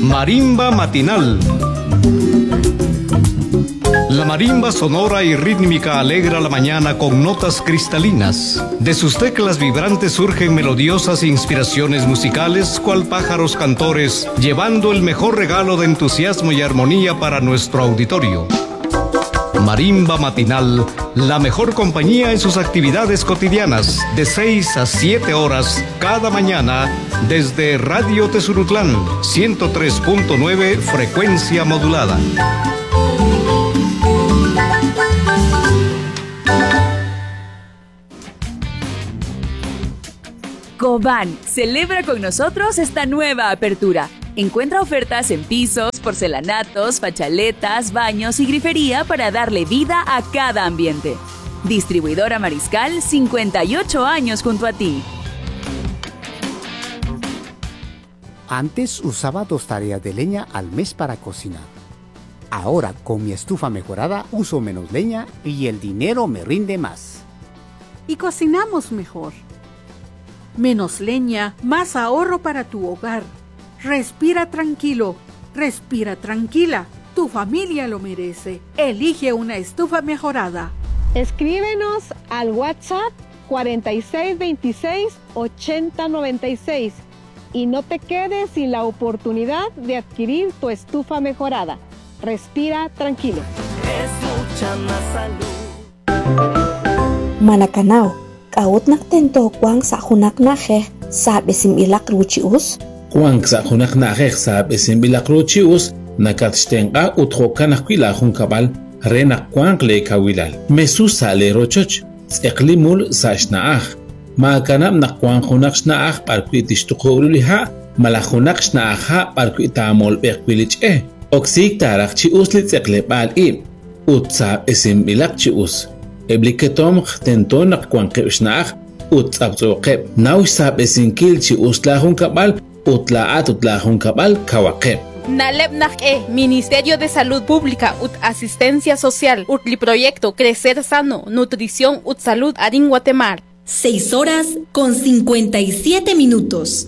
Marimba matinal. La marimba sonora y rítmica alegra la mañana con notas cristalinas. De sus teclas vibrantes surgen melodiosas inspiraciones musicales, cual pájaros cantores, llevando el mejor regalo de entusiasmo y armonía para nuestro auditorio. Marimba matinal, la mejor compañía en sus actividades cotidianas, de 6 a 7 horas cada mañana, desde Radio Tezulutlán, 103.9 frecuencia modulada. Coban celebra con nosotros esta nueva apertura. Encuentra ofertas en pisos, porcelanatos, fachaletas, baños y grifería para darle vida a cada ambiente. Distribuidora Mariscal, 58 años junto a ti. Antes usaba 2 tareas de leña al mes para cocinar. Ahora, con mi estufa mejorada, uso menos leña y el dinero me rinde más. Y cocinamos mejor. Menos leña, más ahorro para tu hogar. Respira tranquilo, respira tranquila. Tu familia lo merece. Elige una estufa mejorada. Escríbenos al WhatsApp 4626-8096 y no te quedes sin la oportunidad de adquirir tu estufa mejorada. Respira tranquilo. Es mucha más salud. Manakanao, kaut naktento kwang sa hunak nahe sa besim ilak ruchius. Kwang sa hunak nahe sa besim ilak ruchius nakatstenga uthokanak kwila hunkabal renak kwang le kawilal. Mesu sale rochoch tseklimul sa shnaach. Makanam nakwang hunak shnaach parkwitishtukuruliha malahunak shnaach parkwitamol bekwilich Oksik tarak chius li tseklepal utsa besim ilak chius. Ebliketom tenton nakwanke usnaach utsabzoqeb naush sab esinkil chi uslahun kabal utlahun kabal kawaqeb. Naleb Nak'e, Ministerio de Salud Pública, Asistencia Social, Proyecto Crecer Sano, Nutrición, Salud, Arin, Guatemala. 6:57.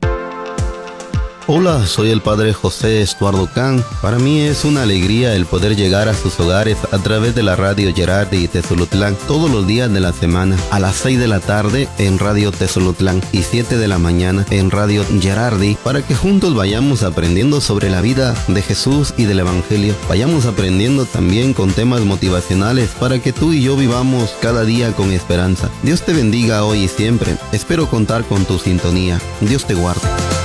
Hola, soy el padre José Estuardo Can. Para mí es una alegría el poder llegar a sus hogares a través de la radio Gerardi y Tezulutlán todos los días de la semana, a las 6 de la tarde en Radio Tezulutlán y 7 de la mañana en Radio Gerardi, para que juntos vayamos aprendiendo sobre la vida de Jesús y del Evangelio. Vayamos aprendiendo también con temas motivacionales para que tú y yo vivamos cada día con esperanza. Dios te bendiga hoy y siempre. Espero contar con tu sintonía. Dios te guarde.